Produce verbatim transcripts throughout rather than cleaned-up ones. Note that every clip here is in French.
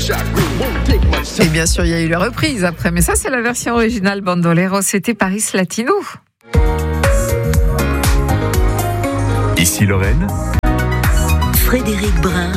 Et bien sûr, il y a eu la reprise après, mais ça, c'est la version originale Bandolero. C'était Paris Latino. Ici Lorraine. Frédéric Brun.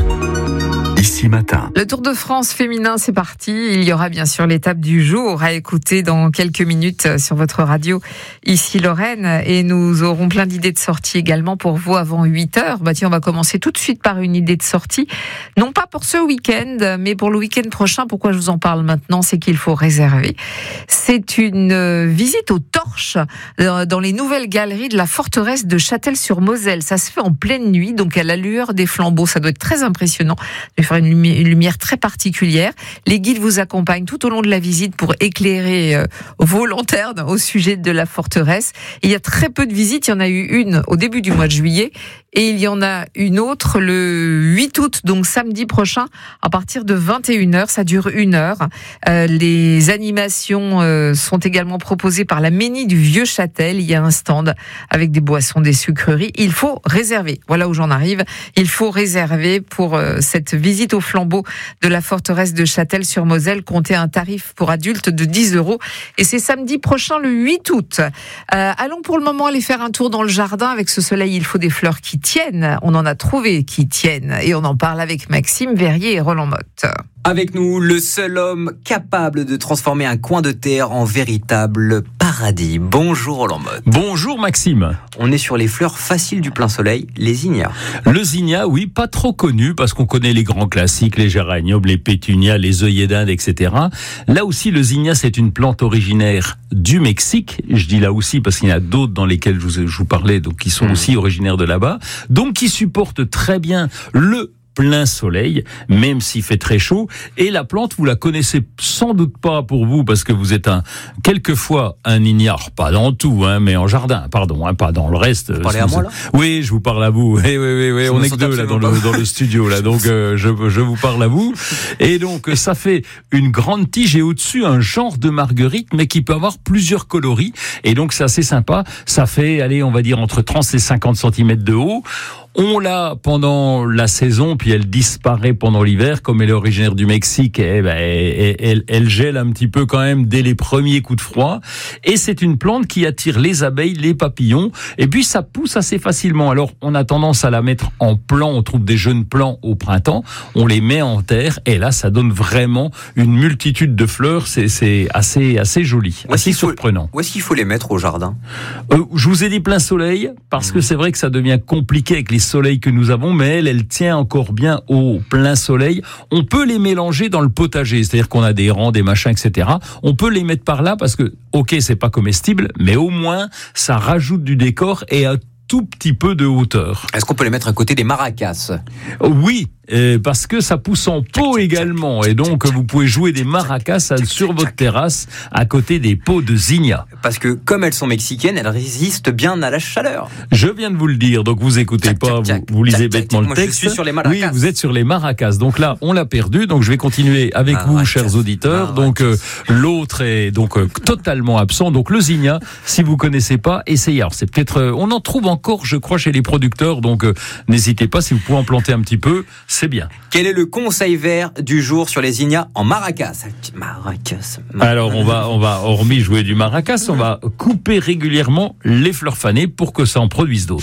Ici Matin. Le Tour de France féminin, c'est parti. Il y aura bien sûr l'étape du jour à écouter dans quelques minutes sur votre radio Ici Lorraine. Et nous aurons plein d'idées de sortie également pour vous avant huit heures. Bah tiens, on va commencer tout de suite par une idée de sortie. Non pas pour ce week-end, mais pour le week-end prochain. Pourquoi je vous en parle maintenant? C'est qu'il faut réserver. C'est une visite aux torches dans les nouvelles galeries de la forteresse de Châtel-sur-Moselle. Ça se fait en pleine nuit, donc à la lueur des flambeaux. Ça doit être très impressionnant de faire une lumière, une lumière très particulière. Les guides vous accompagnent tout au long de la visite pour éclairer euh, vos lanternes au sujet de la forteresse. Et il y a très peu de visites. Il y en a eu une au début du mois de juillet et il y en a une autre le huit août, donc samedi prochain, à partir de vingt et une heures. Ça dure une heure. Euh, les animations euh, sont également proposées par la Ménie du Vieux-Châtel. Il y a un stand avec des boissons, des sucreries. Il faut réserver. Voilà où j'en arrive. Il faut réserver pour euh, cette visite au flambeau de la forteresse de Châtel-sur-Moselle. Comptez un tarif pour adultes de dix euros. Et c'est samedi prochain, le huit août. Euh, allons pour le moment aller faire un tour dans le jardin. Avec ce soleil, il faut des fleurs qui tiennent. On en a trouvé qui tiennent. Et on en parle avec Maxime Verrier et Roland Motte. Avec nous, le seul homme capable de transformer un coin de terre en véritable paradis. Bonjour Roland Motte. Bonjour Maxime. On est sur les fleurs faciles du plein soleil, les zinnias. Le zinnia, oui, pas trop connu parce qu'on connaît les grands classiques, les géraniums, les pétunias, les œillets d'Inde, et cetera. Là aussi, le zinnia, c'est une plante originaire du Mexique. Je dis là aussi parce qu'il y en a d'autres dans lesquels je vous, je vous parlais, donc qui sont mmh. aussi originaires de là-bas. Donc, qui supportent très bien le plein soleil, même s'il fait très chaud. Et la plante, vous la connaissez sans doute pas pour vous, parce que vous êtes un, quelquefois un ignare, pas dans tout, hein, mais en jardin, pardon, hein, pas dans le reste. Vous parlez à moi, là? Oui, je vous parle à vous. Oui, oui, oui, oui. On est que deux, là, dans le, dans le studio, là. Donc, euh, je, je vous parle à vous. Et donc, ça fait une grande tige et au-dessus, un genre de marguerite, mais qui peut avoir plusieurs coloris. Et donc, c'est assez sympa. Ça fait, allez, on va dire entre trente et cinquante centimètres de haut. On l'a pendant la saison, puis elle disparaît pendant l'hiver. Comme elle est originaire du Mexique, eh ben, elle, elle, elle gèle un petit peu quand même dès les premiers coups de froid. Et c'est une plante qui attire les abeilles, les papillons. Et puis ça pousse assez facilement. Alors on a tendance à la mettre en plant. On trouve des jeunes plants au printemps. On les met en terre. Et là, ça donne vraiment une multitude de fleurs. C'est, c'est assez, assez joli, où assez faut, surprenant. Où est-ce qu'il faut les mettre au jardin? euh, Je vous ai dit plein soleil, parce mmh. que c'est vrai que ça devient compliqué avec les soleil que nous avons, mais elle, elle tient encore bien au plein soleil. On peut les mélanger dans le potager, c'est-à-dire qu'on a des rangs, des machins, et cetera. On peut les mettre par là parce que, ok, c'est pas comestible, mais au moins, ça rajoute du décor et un tout petit peu de hauteur. Est-ce qu'on peut les mettre à côté des maracas? Oui, euh, parce que ça pousse en pot également, et donc vous pouvez jouer des maracas sur votre terrasse à côté des pots de zinnia. Parce que comme elles sont mexicaines, elles résistent bien à la chaleur. Je viens de vous le dire, donc vous écoutez tchac, pas, tchac, vous, tchac, vous lisez tchac, bêtement tchac, le texte. Moi, je suis sur les maracas. Oui, vous êtes sur les maracas. Donc là, on l'a perdu, donc je vais continuer avec maracas. Vous, chers auditeurs. Maracas. Donc euh, l'autre est donc euh, totalement absent. Donc le zinnia, si vous connaissez pas, essayez. Alors c'est peut-être, euh, on en trouve encore, je crois, chez les producteurs. Donc euh, n'hésitez pas, si vous pouvez en planter un petit peu, c'est bien. Quel est le conseil vert du jour sur les zinnias en maracas? Maracas. maracas. Alors on va, on va, hormis jouer du maracas, on va couper régulièrement les fleurs fanées pour que ça en produise d'autres.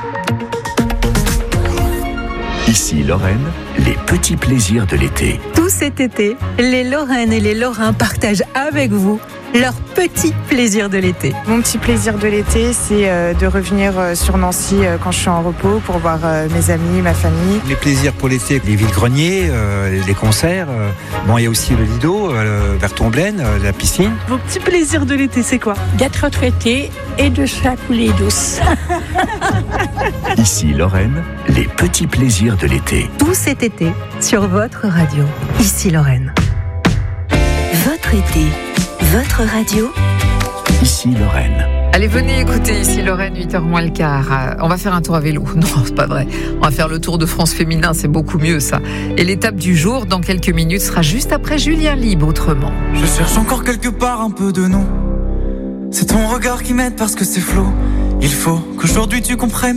Ici Lorraine, les petits plaisirs de l'été. Tout cet été, les Lorraines et les Lorrains partagent avec vous leurs petits plaisirs de l'été. Mon petit plaisir de l'été, c'est euh, de revenir euh, sur Nancy euh, quand je suis en repos pour voir euh, mes amis, ma famille. Les plaisirs pour l'été, les villes-greniers, euh, les concerts. Euh, bon, il y a aussi le Lido, euh, vers Tomblaine, euh, la piscine. Vos petits plaisirs de l'été, c'est quoi? D'être retraité et de se la couler douce. Ici Lorraine, les petits plaisirs de l'été. Tout cet été, sur votre radio. Ici Lorraine. Votre été. Votre radio. Ici Lorraine. Allez, venez écouter Ici Lorraine, huit heures moins le quart. On va faire un tour à vélo. Non, c'est pas vrai. On va faire le Tour de France féminin, c'est beaucoup mieux ça. Et l'étape du jour, dans quelques minutes, sera juste après Julien Libre, autrement. Je cherche encore quelque part un peu de nous. C'est ton regard qui m'aide parce que c'est flou. Il faut qu'aujourd'hui tu comprennes.